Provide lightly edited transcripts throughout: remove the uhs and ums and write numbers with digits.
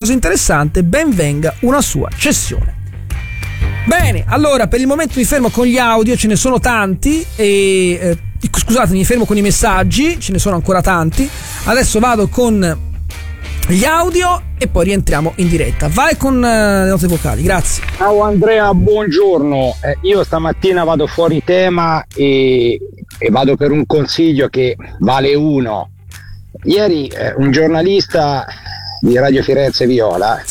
qualcosa di interessante, ben venga una sua cessione. Bene, allora per il momento mi fermo con gli audio, ce ne sono tanti e scusate, mi fermo con i messaggi, ce ne sono ancora tanti. Adesso vado con gli audio e poi rientriamo in diretta. Vai con le note vocali, grazie. Ciao Andrea, buongiorno. Io stamattina vado fuori tema e vado per un consiglio che vale uno. Ieri un giornalista di Radio Firenze Viola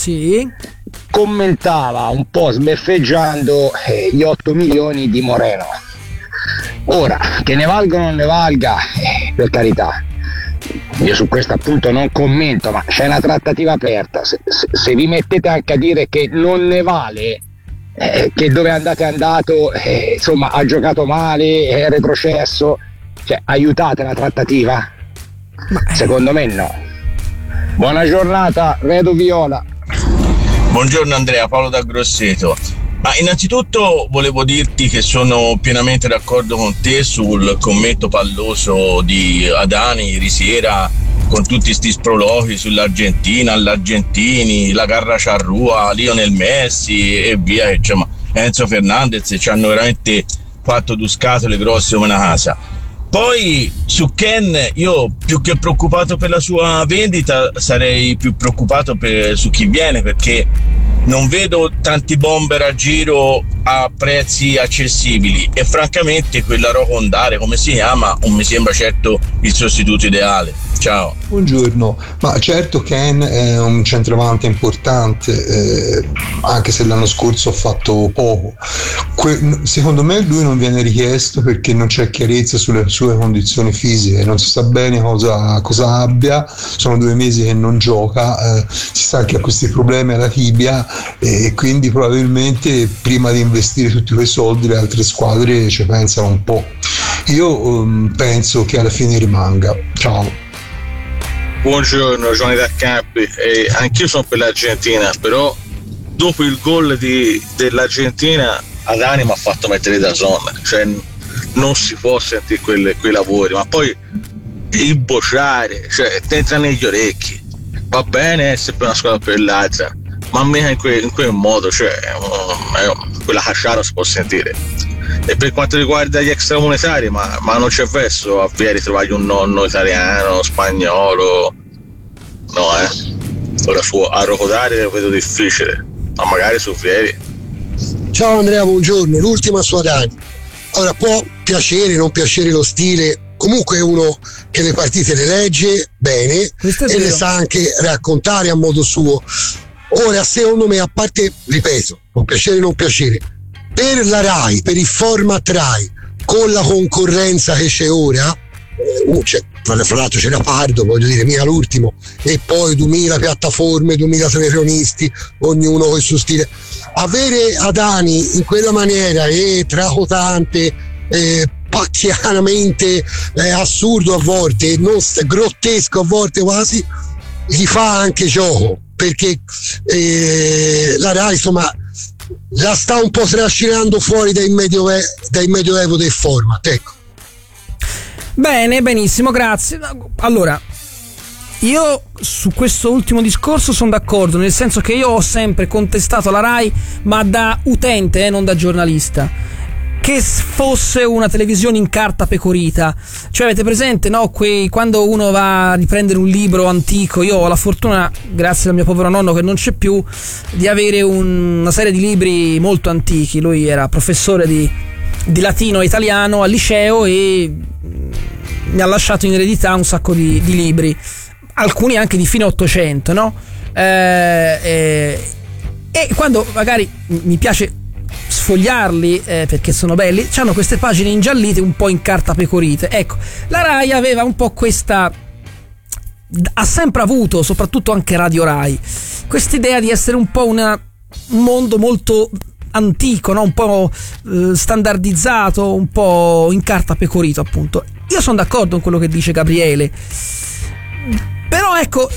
commentava un po' sbeffeggiando gli 8 milioni di Moreno. Ora, che ne valga o non ne valga, per carità, io su questo appunto non commento, ma c'è una trattativa aperta. Se vi mettete anche a dire che non ne vale, che dove andate è andato, insomma ha giocato male, è retrocesso, cioè aiutate la trattativa? Secondo me no. Buona giornata, Redo Viola. Buongiorno Andrea, Paolo da Grosseto. Ma innanzitutto volevo dirti che sono pienamente d'accordo con te sul commento palloso di Adani ieri sera, con tutti sti sproloqui sull'Argentina, l'Argentini, la Garra Charrua, Lionel Messi e via, insomma Enzo Fernandez ci hanno veramente fatto due scatole grosse come una casa. Poi su Ken, io più che preoccupato per la sua vendita sarei più preoccupato su chi viene, perché non vedo tanti bomber a giro a prezzi accessibili e francamente quella Rocondare, come si chiama, non mi sembra certo il sostituto ideale. Ciao. Buongiorno, ma certo Ken è un centravanti importante, anche se l'anno scorso ha fatto poco. Secondo me lui non viene richiesto perché non c'è chiarezza sulle sue condizioni fisiche, non si sa bene cosa abbia, sono 2 mesi che non gioca, si sa che ha questi problemi alla tibia e quindi probabilmente prima di investire tutti quei soldi le altre squadre ci pensano un po'. Io penso che alla fine rimanga. Ciao. Buongiorno, Giovanni da Campi. Anch'io sono per l'Argentina, però dopo il gol dell'Argentina Adani mi ha fatto mettere da zona, cioè non si può sentire quei lavori, ma poi il bociare, cioè ti entra negli orecchi. Va bene essere per una squadra o per l'altra, ma mica in quel modo, cioè quella casciata si può sentire. E per quanto riguarda gli extracomunitari, ma non c'è verso a Vieri trovargli un nonno italiano, spagnolo, no, ora a Rocodare lo vedo difficile, ma magari su Vieri. Ciao Andrea, buongiorno. L'ultima su Adani. Ora, può piacere, non piacere lo stile, comunque è uno che le partite le legge bene e le sa anche raccontare a modo suo. Ora, secondo me, a parte, ripeto, può piacere, non piacere, per la Rai, per il format Rai, con la concorrenza che c'è ora, fra l'altro c'era Pardo, voglio dire, mica l'ultimo, e poi 2000 piattaforme, 2000 telefonisti, ognuno con il suo stile. Avere Adani in quella maniera tracotante, pacchianamente assurdo a volte, grottesco a volte quasi, gli fa anche gioco, perché la Rai, insomma, la sta un po' trascinando fuori dai medioevo del format, ecco. Bene, benissimo, grazie. Allora, io su questo ultimo discorso sono d'accordo, nel senso che io ho sempre contestato la Rai, ma da utente, non da giornalista, che fosse una televisione in carta pecorita. Cioè, avete presente, no? Quando uno va a riprendere un libro antico, io ho la fortuna, grazie al mio povero nonno che non c'è più, di avere una serie di libri molto antichi. Lui era professore di latino e italiano al liceo e mi ha lasciato in eredità un sacco di libri, alcuni anche di fine 800, no? E quando magari mi piace sfogliarli perché sono belli, c'hanno queste pagine ingiallite un po' in carta pecorite. Ecco, la Rai aveva un po' ha sempre avuto, soprattutto anche Radio Rai, quest'idea di essere un po' un mondo molto antico, no? Un po' standardizzato, un po' in carta pecorito, appunto. Io sono d'accordo con quello che dice Gabriele, però ecco,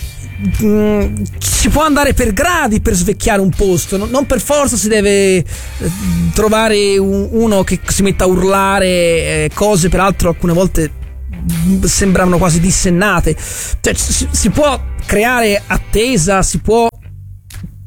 si può andare per gradi per svecchiare un posto, non per forza si deve trovare uno che si metta a urlare cose peraltro alcune volte sembravano quasi dissennate. Cioè, si può creare attesa, si può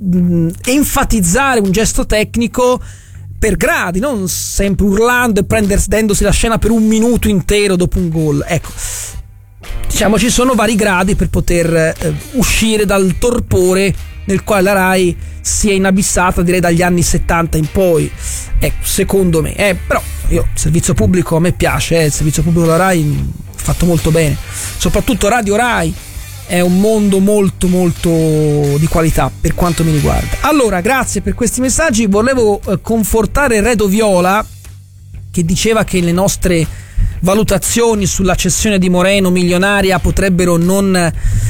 enfatizzare un gesto tecnico per gradi, non sempre urlando e prendendosi la scena per un minuto intero dopo un gol. Ecco, diciamo ci sono vari gradi per poter uscire dal torpore nel quale la Rai si è inabissata, direi dagli anni 70 in poi, ecco, secondo me. Però io, il servizio pubblico a me piace, il servizio pubblico della Rai fatto molto bene, soprattutto Radio Rai è un mondo molto molto di qualità per quanto mi riguarda. Allora, grazie per questi messaggi. Volevo confortare Redo Viola, che diceva che le nostre valutazioni sulla cessione di Moreno milionaria potrebbero non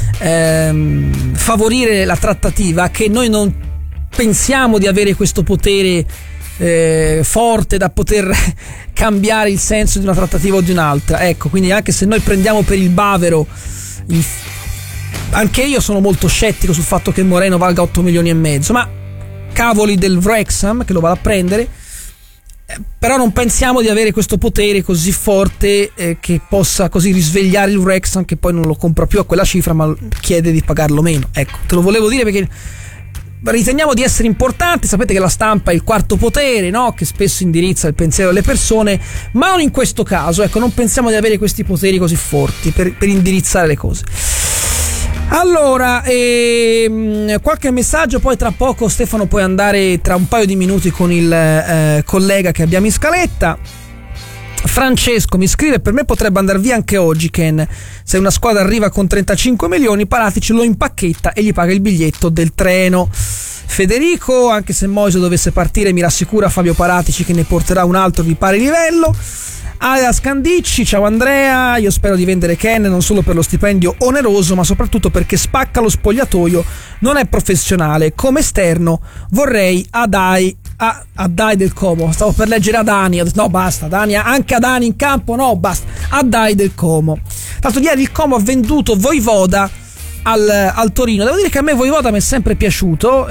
favorire la trattativa, che noi non pensiamo di avere questo potere forte da poter cambiare il senso di una trattativa o di un'altra. Ecco, quindi anche se noi prendiamo per il bavero anche io sono molto scettico sul fatto che Moreno valga 8 milioni e mezzo, ma cavoli del Wrexham che lo vada a prendere. Però non pensiamo di avere questo potere così forte che possa così risvegliare il Wrexham, che poi non lo compra più a quella cifra ma chiede di pagarlo meno. Ecco, te lo volevo dire perché riteniamo di essere importanti. Sapete che la stampa è il quarto potere, no? Che spesso indirizza il pensiero delle persone, ma non in questo caso. Ecco, non pensiamo di avere questi poteri così forti per indirizzare le cose. Allora, qualche messaggio, poi tra poco Stefano puoi andare tra un paio di minuti con il collega che abbiamo in scaletta. Francesco mi scrive: per me potrebbe andare via anche oggi Ken, se una squadra arriva con 35 milioni Paratici lo impacchetta e gli paga il biglietto del treno. Federico: anche se Moise dovesse partire mi rassicura Fabio Paratici che ne porterà un altro di pari livello. Alia Scandicci: ciao Andrea, io spero di vendere Ken non solo per lo stipendio oneroso ma soprattutto perché spacca lo spogliatoio, non è professionale, come esterno vorrei Adai del Como. Stavo per leggere Adani, ho detto no basta, Adani, anche Adani in campo, no basta, Adai del Como. L'altro ieri il Como ha venduto Voivoda al Torino. Devo dire che a me Voivoda mi è sempre piaciuto,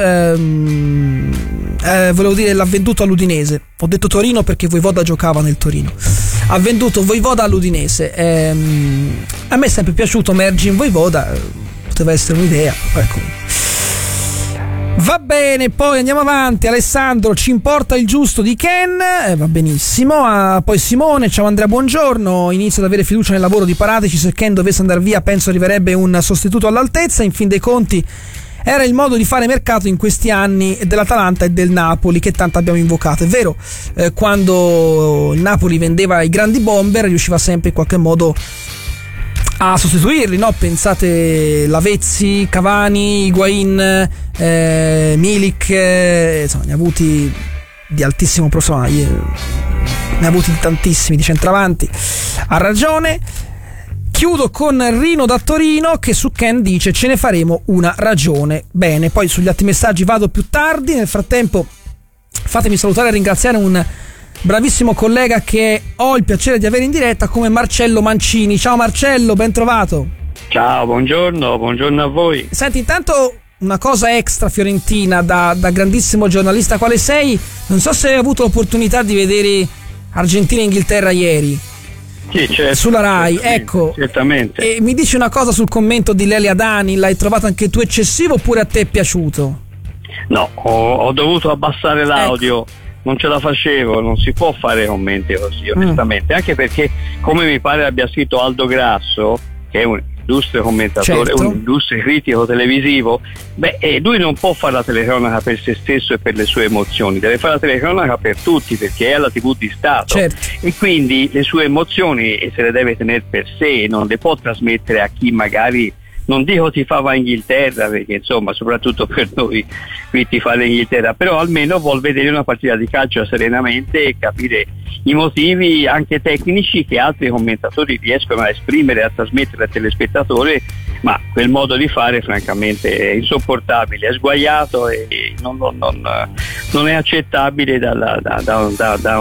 volevo dire l'ha venduto all'Udinese, ho detto Torino perché Voivoda giocava nel Torino, ha venduto Voivoda all'Udinese. A me è sempre piaciuto Mergin Voivoda, poteva essere un'idea, ecco. Va bene, poi andiamo avanti. Alessandro: ci importa il giusto di Ken, va benissimo. Poi Simone: ciao Andrea, buongiorno, inizio ad avere fiducia nel lavoro di Paratici, se Ken dovesse andare via penso arriverebbe un sostituto all'altezza. In fin dei conti era il modo di fare mercato in questi anni dell'Atalanta e del Napoli che tanto abbiamo invocato. È vero, quando il Napoli vendeva i grandi bomber riusciva sempre in qualche modo a sostituirli, no? Pensate Lavezzi, Cavani, Higuain, Milik, insomma, ne ha avuti di altissimo profilo, ne ha avuti tantissimi di centravanti. Ha ragione. Chiudo con Rino da Torino che su Ken dice: ce ne faremo una ragione. Bene, poi sugli altri messaggi vado più tardi. Nel frattempo fatemi salutare e ringraziare un bravissimo collega che ho il piacere di avere in diretta, come Marcello Mancini. Ciao Marcello, ben trovato. Ciao, buongiorno a voi. Senti, intanto una cosa extra fiorentina, da grandissimo giornalista quale sei, non so se hai avuto l'opportunità di vedere Argentina-Inghilterra ieri. Sì, certo, sulla Rai, ecco. Certamente. E mi dici una cosa sul commento di Lelia Dani, l'hai trovato anche tu eccessivo oppure a te è piaciuto? No, ho dovuto abbassare l'audio. Ecco. Non ce la facevo, non si può fare commenti così, onestamente, anche perché, come mi pare abbia scritto Aldo Grasso, che è un illustre commentatore, certo, un illustre critico televisivo, lui non può fare la telecronaca per se stesso e per le sue emozioni, deve fare la telecronaca per tutti perché è la TV di Stato, certo, e quindi le sue emozioni se le deve tenere per sé, non le può trasmettere a chi magari, non dico tifava Inghilterra perché insomma soprattutto per noi qui tifare Inghilterra, però almeno vuol vedere una partita di calcio serenamente e capire i motivi anche tecnici che altri commentatori riescono a esprimere e a trasmettere al telespettatore, ma quel modo di fare francamente è insopportabile, è sguaiato e non è accettabile da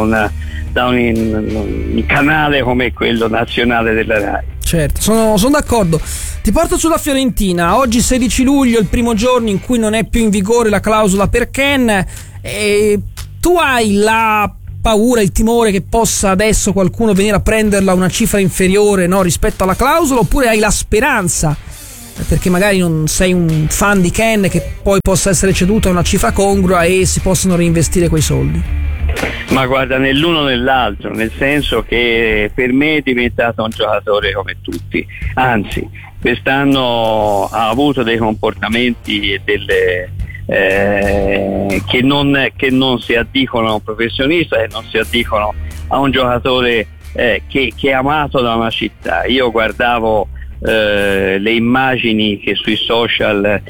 un canale come quello nazionale della Rai. Certo, sono d'accordo. Ti porto sulla Fiorentina. Oggi 16 luglio, il primo giorno in cui non è più in vigore la clausola per Ken, e tu hai la paura, il timore che possa adesso qualcuno venire a prenderla a una cifra inferiore, no, rispetto alla clausola, oppure hai la speranza perché magari non sei un fan di Ken, che poi possa essere ceduto a una cifra congrua e si possono reinvestire quei soldi? Ma guarda, né l'uno né l'altro, nel senso che per me è diventato un giocatore come tutti, anzi quest'anno ha avuto dei comportamenti e delle che non si addicono a un professionista e non si addicono a un giocatore che è amato da una città. Io guardavo le immagini che sui social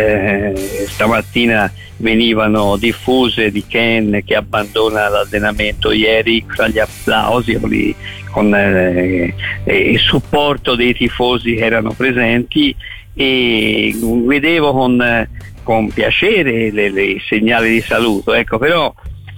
stamattina venivano diffuse di Ken che abbandona l'allenamento ieri, fra gli applausi con il supporto dei tifosi che erano presenti, e vedevo con piacere i segnali di saluto, ecco. Però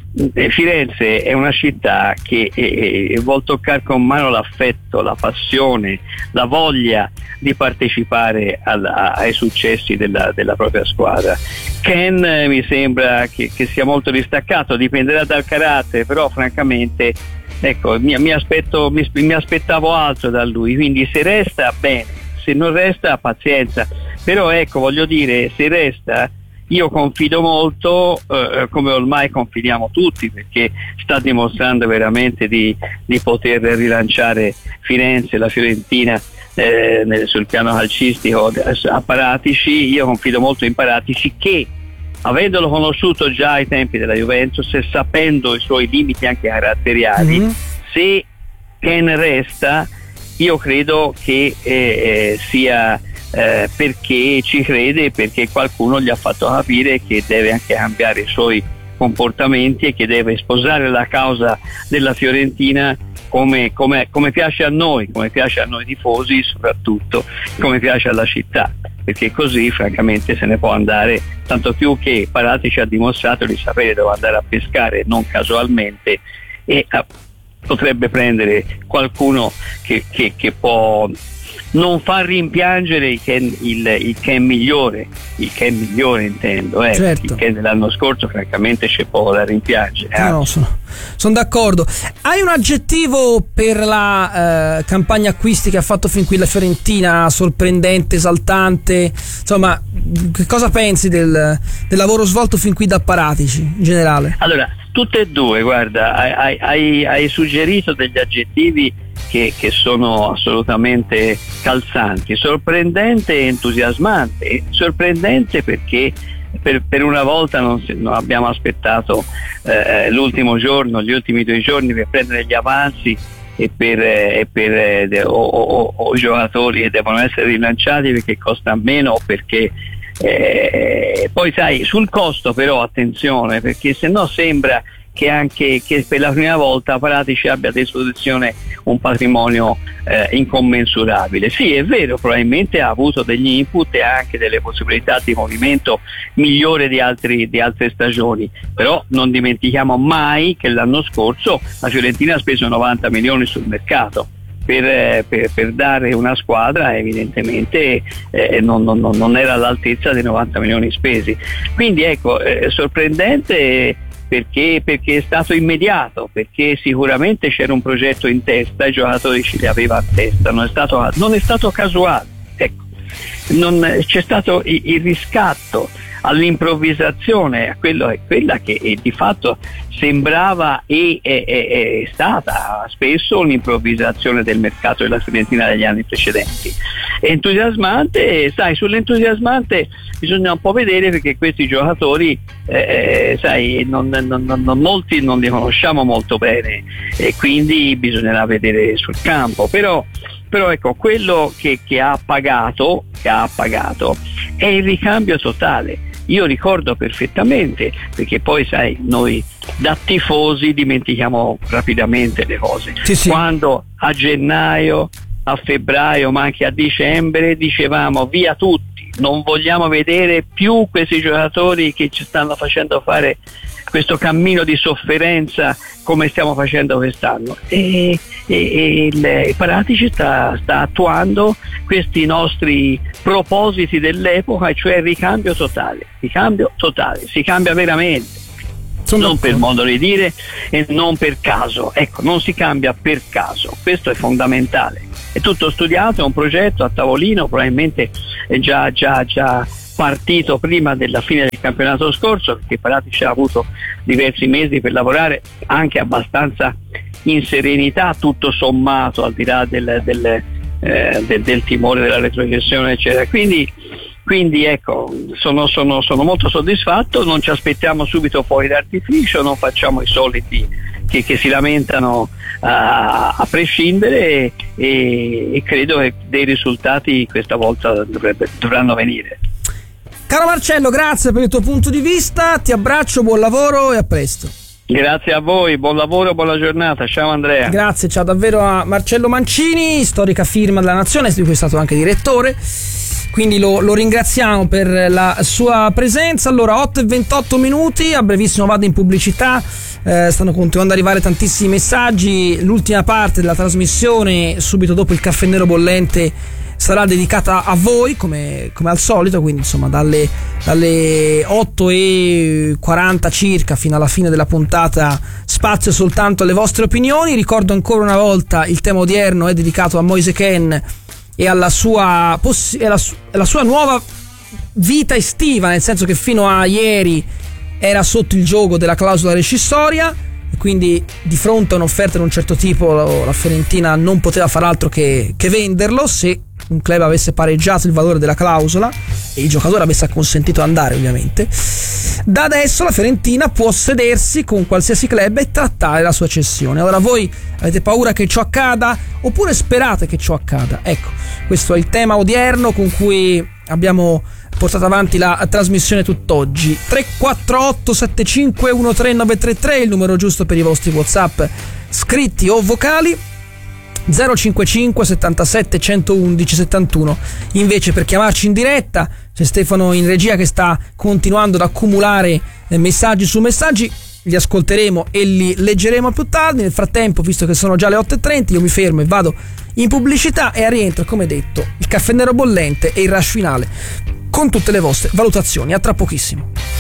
Firenze è una città che vuol toccare con mano l'affetto, la passione, la voglia di partecipare ai successi della propria squadra. Ken mi sembra che sia molto distaccato, dipenderà dal carattere, però francamente ecco, mi aspettavo altro da lui, quindi se resta bene, se non resta pazienza, però ecco, voglio dire, se resta io confido molto, come ormai confidiamo tutti, perché sta dimostrando veramente di poter rilanciare Firenze, la Fiorentina sul piano calcistico a Paratici. Io confido molto in Paratici, che avendolo conosciuto già ai tempi della Juventus e sapendo i suoi limiti anche caratteriali, se Ken resta, io credo che sia perché ci crede, perché qualcuno gli ha fatto capire che deve anche cambiare i suoi comportamenti e che deve sposare la causa della Fiorentina come piace a noi tifosi, soprattutto come piace alla città, perché così francamente se ne può andare, tanto più che Paratici ha dimostrato di sapere dove andare a pescare, non casualmente, e potrebbe prendere qualcuno che può non far rimpiangere il Ken migliore intendo, certo. Il Ken dell'anno scorso francamente c'è poco da rimpiangere. No, sono d'accordo. Hai un aggettivo per la campagna acquisti che ha fatto fin qui la Fiorentina? Sorprendente, esaltante, insomma, che cosa pensi del lavoro svolto fin qui da Paratici in generale? Allora, tutte e due, guarda, hai suggerito degli aggettivi che sono assolutamente calzanti. Sorprendente e entusiasmante. Sorprendente perché per una volta non abbiamo aspettato l'ultimo giorno, gli ultimi 2 giorni per prendere gli avanzi o giocatori che devono essere rilanciati perché costa meno o perché poi sai, sul costo però attenzione, perché se no sembra che per la prima volta Paratici abbia a disposizione un patrimonio incommensurabile. Sì, è vero, probabilmente ha avuto degli input e anche delle possibilità di movimento migliore di altre stagioni, però non dimentichiamo mai che l'anno scorso la Fiorentina ha speso 90 milioni sul mercato per dare una squadra, evidentemente non era all'altezza dei 90 milioni spesi. Quindi ecco, sorprendente perché è stato immediato, perché sicuramente c'era un progetto in testa, i giocatori ce li aveva in testa, non è stato casuale, ecco. C'è stato il riscatto all'improvvisazione, a quella che di fatto sembrava e è stata spesso un'improvvisazione del mercato della Fiorentina degli anni precedenti. Entusiasmante, sai, sull'entusiasmante bisogna un po' vedere, perché questi giocatori sai, molti non li conosciamo molto bene e quindi bisognerà vedere sul campo, però ecco, quello che ha pagato è il ricambio totale. Io ricordo perfettamente, perché poi sai, noi da tifosi dimentichiamo rapidamente le cose. Sì. Quando a gennaio, a febbraio, ma anche a dicembre dicevamo via tutti, non vogliamo vedere più questi giocatori che ci stanno facendo fare questo cammino di sofferenza come stiamo facendo quest'anno, e il Paratici sta attuando questi nostri propositi dell'epoca, cioè il ricambio totale, si cambia veramente, non per modo di dire e non per caso, ecco, non si cambia per caso, questo è fondamentale. è tutto studiato, è un progetto a tavolino, probabilmente è già partito prima della fine del campionato scorso, perché Paratici ha avuto diversi mesi per lavorare anche abbastanza in serenità, tutto sommato, al di là del timore della retrocessione eccetera. Quindi ecco, sono molto soddisfatto, non ci aspettiamo subito fuori d'artificio, non facciamo i soliti che si lamentano a prescindere, e credo che dei risultati questa volta dovranno venire. Caro Marcello, grazie per il tuo punto di vista, ti abbraccio, buon lavoro e a presto. Grazie a voi, buon lavoro, buona giornata, ciao Andrea. Grazie, ciao davvero a Marcello Mancini, storica firma della Nazione, di cui è stato anche direttore, quindi lo ringraziamo per la sua presenza. Allora, 8:28, a brevissimo vado in pubblicità, stanno continuando ad arrivare tantissimi messaggi, l'ultima parte della trasmissione subito dopo il caffè nero bollente sarà dedicata a voi come al solito, quindi insomma dalle 8:40 circa fino alla fine della puntata spazio soltanto alle vostre opinioni. Ricordo ancora una volta, il tema odierno è dedicato a Moise Kean e alla sua nuova vita estiva, nel senso che fino a ieri era sotto il giogo della clausola rescissoria e quindi di fronte a un'offerta di un certo tipo la Fiorentina non poteva far altro che venderlo, se un club avesse pareggiato il valore della clausola e il giocatore avesse acconsentito ad andare, ovviamente. Da adesso la Fiorentina può sedersi con qualsiasi club e trattare la sua cessione. Ora, voi avete paura che ciò accada oppure sperate che ciò accada? Ecco, questo è il tema odierno con cui abbiamo portato avanti la trasmissione tutt'oggi. 348 75 13933 il numero giusto per i vostri WhatsApp scritti o vocali, 055 77 111 71 invece per chiamarci in diretta. C'è Stefano in regia che sta continuando ad accumulare messaggi su messaggi, li ascolteremo e li leggeremo più tardi. Nel frattempo, visto che sono già le 8:30, io mi fermo e vado in pubblicità e a rientro, come detto, il caffè nero bollente e il rush finale con tutte le vostre valutazioni. A tra pochissimo.